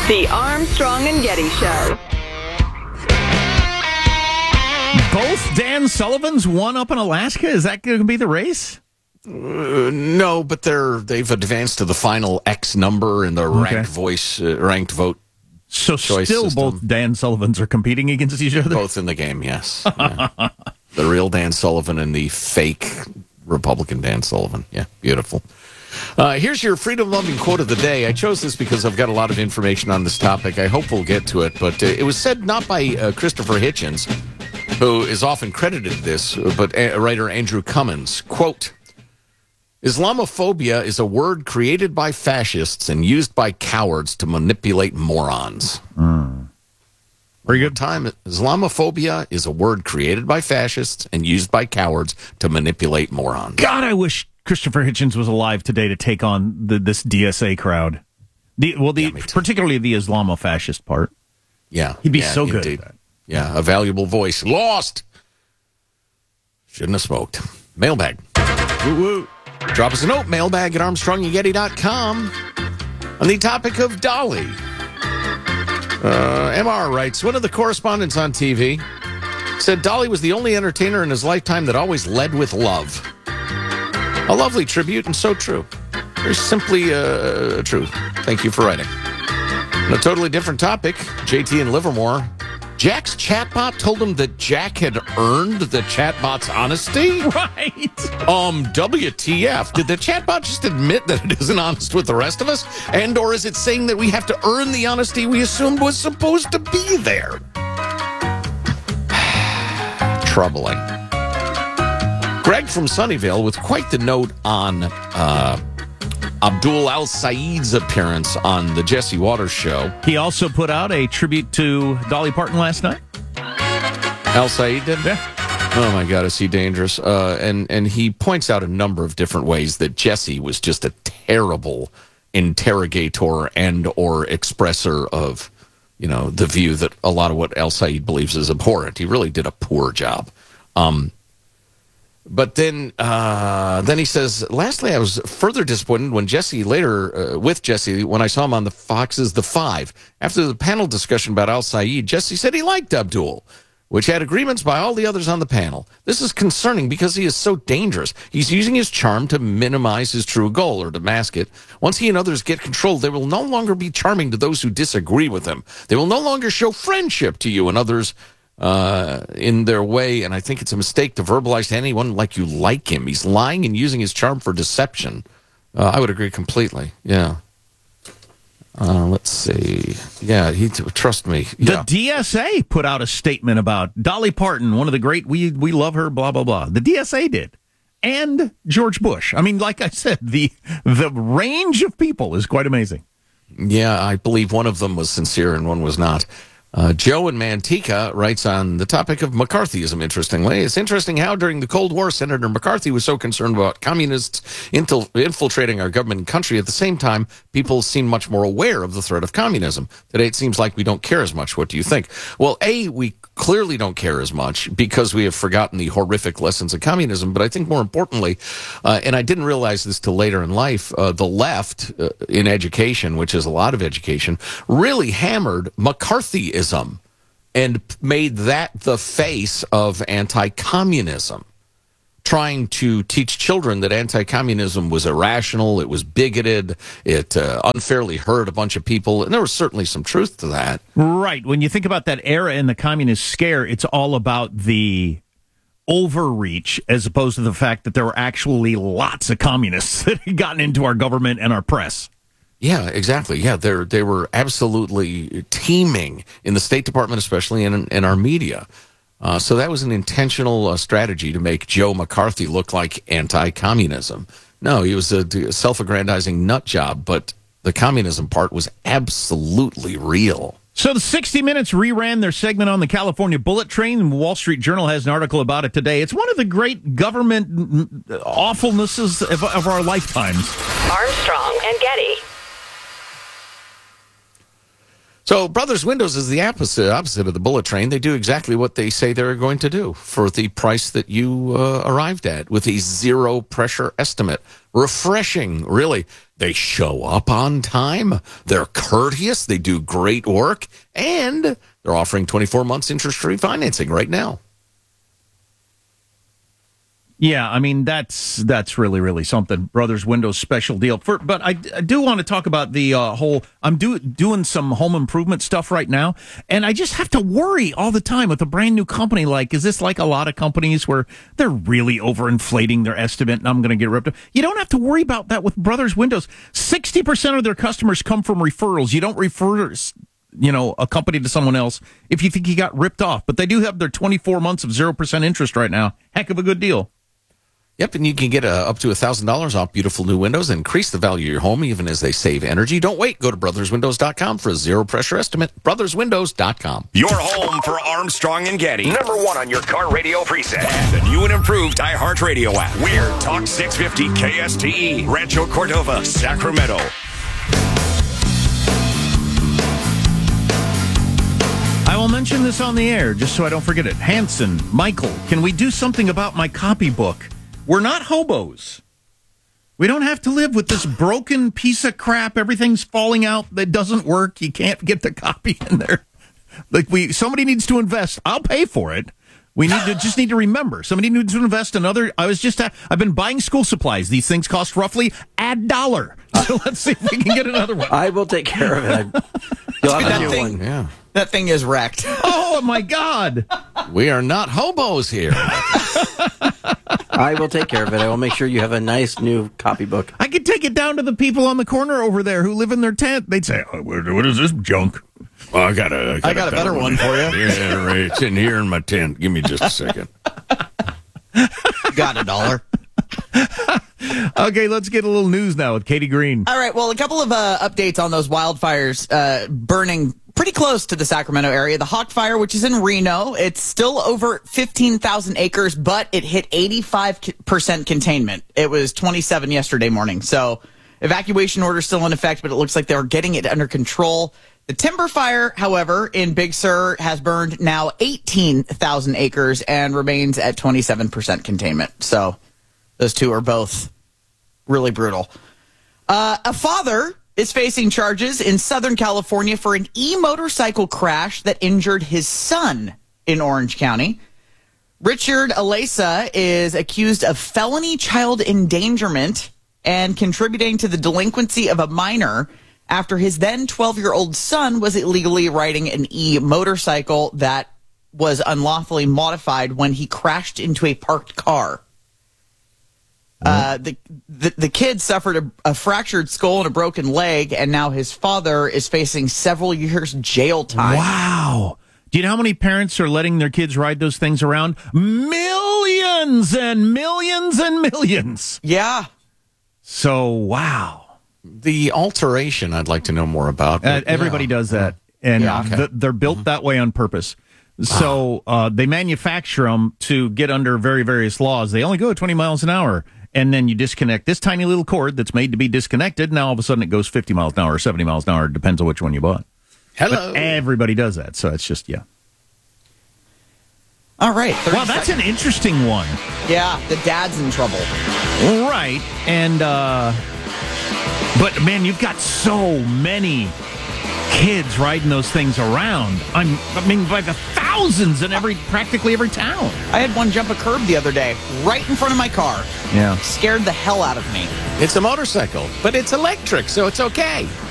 The Armstrong and Getty Show. Both Dan Sullivans won up in Alaska? Is that going to be the race? No, but they've advanced to the final X number in the ranked vote. So still system. Both Dan Sullivans are competing against each other? Both in the game, yes. Yeah. The real Dan Sullivan and the fake Republican Dan Sullivan. Yeah, beautiful. Here's your freedom-loving quote of the day. I chose this because I've got a lot of information on this topic. I hope we'll get to it, but it was said not by Christopher Hitchens, who is often credited this, but writer Andrew Cummins. Quote, Islamophobia is a word created by fascists and used by cowards to manipulate morons. Very good. Islamophobia is a word created by fascists and used by cowards to manipulate morons. God, I wish Christopher Hitchens was alive today to take on this DSA crowd. Particularly the Islamofascist part. Yeah. He'd be so good indeed. at that. Yeah, a valuable voice. Lost! Shouldn't have smoked. Mailbag. Woo-woo. Drop us a note, mailbag at ArmstrongandGetty.com. On the topic of Dolly. MR writes, one of the correspondents on TV said Dolly was the only entertainer in his lifetime that always led with love. A lovely tribute and so true. Very simply true. Thank you for writing. On a totally different topic, JT in Livermore. Jack's chatbot told him that Jack had earned the chatbot's honesty? Right. WTF? Did the chatbot just admit that it isn't honest with the rest of us? And or is it saying that we have to earn the honesty we assumed was supposed to be there? Troubling. Greg from Sunnyvale with quite the note on Abdul Al-Saeed's appearance on the Jesse Waters Show. He also put out a tribute to Dolly Parton last night. Al-Saeed did? Yeah. Oh, my God, is he dangerous? And he points out a number of different ways that Jesse was just a terrible interrogator and or expresser of, the view that a lot of what Al-Saeed believes is abhorrent. He really did a poor job. But then he says, lastly, I was further disappointed when when I saw him on the Fox's The Five. After the panel discussion about Al-Saeed, Jesse said he liked Abdul, which had agreements by all the others on the panel. This is concerning because he is so dangerous. He's using his charm to minimize his true goal or to mask it. Once he and others get control, they will no longer be charming to those who disagree with him. They will no longer show friendship to you and others in their way, and I think it's a mistake to verbalize to anyone like you like him. He's lying and using his charm for deception. I would agree completely. Yeah. Let's see. Yeah, trust me. Yeah. The DSA put out a statement about Dolly Parton, one of the great, we love her, blah, blah, blah. The DSA did. And George Bush. I mean, like I said, the range of people is quite amazing. Yeah, I believe one of them was sincere and one was not. Joe in Manteca writes on the topic of McCarthyism, interestingly. It's interesting how during the Cold War, Senator McCarthy was so concerned about communists infiltrating our government and country. At the same time, people seem much more aware of the threat of communism. Today, it seems like we don't care as much. What do you think? Well, we clearly don't care as much because we have forgotten the horrific lessons of communism. But I think more importantly, and I didn't realize this till later in life, the left in education, which is a lot of education, really hammered McCarthyism and made that the face of anti-communism, trying to teach children that anti-communism was irrational, it was bigoted, it unfairly hurt a bunch of people, and there was certainly some truth to that. Right. When you think about that era in the communist scare, it's all about the overreach as opposed to the fact that there were actually lots of communists that had gotten into our government and our press. Yeah, exactly. Yeah, they were absolutely teeming in the State Department, especially in our media. So that was an intentional strategy to make Joe McCarthy look like anti-communism. No, he was a self-aggrandizing nut job, but the communism part was absolutely real. So the 60 Minutes reran their segment on the California bullet train. Wall Street Journal has an article about it today. It's one of the great government awfulnesses of our lifetimes. Armstrong and Getty. So Brothers Windows is the opposite of the bullet train. They do exactly what they say they're going to do for the price that you arrived at with a zero pressure estimate. Refreshing, really. They show up on time. They're courteous. They do great work. And they're offering 24 months interest-free financing right now. Yeah, I mean, that's really, really something. Brothers Windows special deal. But I do want to talk about the whole, I'm doing some home improvement stuff right now, and I just have to worry all the time with a brand new company. Like, is this like a lot of companies where they're really overinflating their estimate and I'm going to get ripped off? You don't have to worry about that with Brothers Windows. 60% of their customers come from referrals. You don't refer a company to someone else if you think you got ripped off. But they do have their 24 months of 0% interest right now. Heck of a good deal. Yep, and you can get up to $1,000 off beautiful new windows and increase the value of your home even as they save energy. Don't wait. Go to brotherswindows.com for a zero pressure estimate. Brotherswindows.com. Your home for Armstrong and Getty. Number one on your car radio preset. And the new and improved iHeartRadio app. We're Talk 650 KSTE, Rancho Cordova, Sacramento. I will mention this on the air just so I don't forget it. Hanson, Michael, can we do something about my copybook? We're not hobos. We don't have to live with this broken piece of crap. Everything's falling out that doesn't work. You can't get the copy in there. Somebody needs to invest. I'll pay for it. We need to remember. Somebody needs to invest another. I've been buying school supplies. These things cost roughly $1. So let's see if we can get another one. I will take care of it. You'll have a new one. Yeah. That thing is wrecked. Oh, my God. We are not hobos here. I will take care of it. I will make sure you have a nice new copybook. I could take it down to the people on the corner over there who live in their tent. They'd say, oh, what is this junk? Well, I got a better one for you. Yeah, right. It's in here in my tent. Give me just a second. Got $1. Okay, let's get a little news now with Katie Green. All right, well, a couple of updates on those wildfires burning pretty close to the Sacramento area. The Hawk Fire, which is in Reno, it's still over 15,000 acres, but it hit 85% containment. It was 27 yesterday morning. So evacuation order still in effect, but it looks like they're getting it under control. The Timber Fire, however, in Big Sur has burned now 18,000 acres and remains at 27% containment. So those two are both really brutal. A father is facing charges in Southern California for an e-motorcycle crash that injured his son in Orange County. Richard Alesa is accused of felony child endangerment and contributing to the delinquency of a minor after his then 12-year-old son was illegally riding an e-motorcycle that was unlawfully modified when he crashed into a parked car. The kid suffered a fractured skull and a broken leg, and now his father is facing several years jail time. Wow. Do you know how many parents are letting their kids ride those things around? Millions and millions and millions. Yeah. So, wow. The alteration I'd like to know more about. Everybody does that. And okay. They're built that way on purpose. So they manufacture them to get under very various laws. They only go at 20 miles an hour. And then you disconnect this tiny little cord that's made to be disconnected. Now all of a sudden it goes 50 miles an hour or 70 miles an hour. It depends on which one you bought. Hello. But everybody does that. So it's just, yeah. All right. Wow, that's an interesting one. Yeah, the dad's in trouble. Right. And, but man, you've got so many kids riding those things around. I mean, by the thousands in practically every town. I had one jump a curb the other day, right in front of my car. Yeah. Scared the hell out of me. It's a motorcycle, but it's electric, so it's okay.